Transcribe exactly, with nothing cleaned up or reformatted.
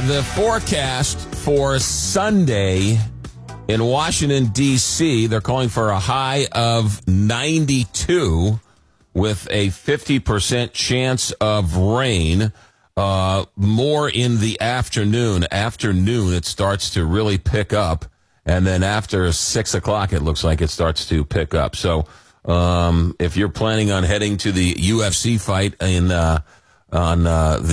the forecast for Sunday in Washington, D C, they're calling for a high of ninety-two with a fifty percent chance of rain. Uh, more in the afternoon. Afternoon, it starts to really pick up. And then after six o'clock, it looks like it starts to pick up. So um, if you're planning on heading to the U F C fight in uh, on uh, the